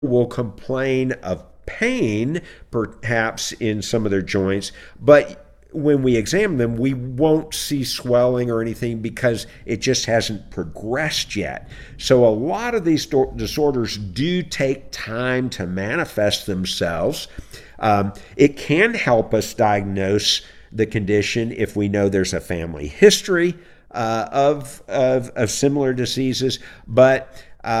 will complain of pain, perhaps in some of their joints, but when we examine them, we won't see swelling or anything because it just hasn't progressed yet. So, a lot of these disorders do take time to manifest themselves. It can help us diagnose the condition if we know there's a family history of similar diseases. But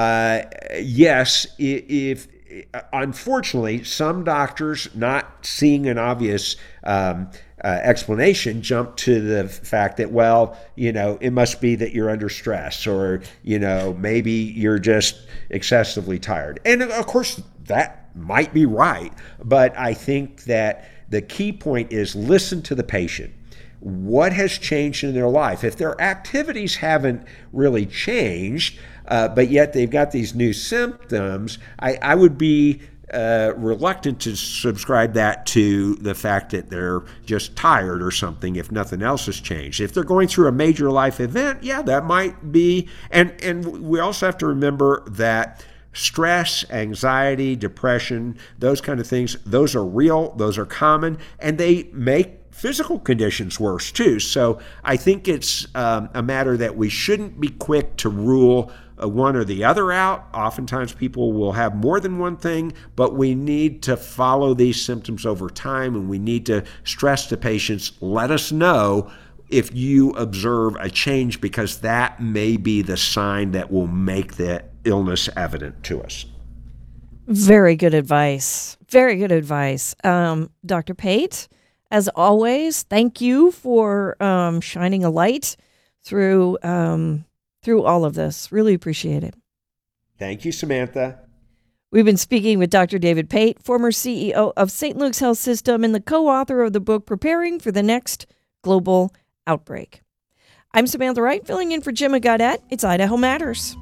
yes, if unfortunately, some doctors, not seeing an obvious explanation, jump to the fact that, well, it must be that you're under stress, or, maybe you're just excessively tired. And of course, that might be right. But I think that the key point is listen to the patient. What has changed in their life? If their activities haven't really changed, but yet they've got these new symptoms, I would be reluctant to subscribe that to the fact that they're just tired or something if nothing else has changed. If they're going through a major life event, yeah, that might be. And we also have to remember that stress, anxiety, depression, those kind of things, those are real, those are common, and they make physical conditions worse too. So I think it's a matter that we shouldn't be quick to rule one or the other out. Oftentimes people will have more than one thing, but we need to follow these symptoms over time, and we need to stress to patients, let us know if you observe a change, because that may be the sign that will make the illness evident to us. Very good advice. Very good advice. Dr. Pate, as always, thank you for shining a light through all of this. Really appreciate it. Thank you, Samantha. We've been speaking with Dr. David Pate, former CEO of St. Luke's Health System and the co-author of the book Preparing for the Next Global Outbreak. I'm Samantha Wright, filling in for Jim Gaudet. It's Idaho Matters.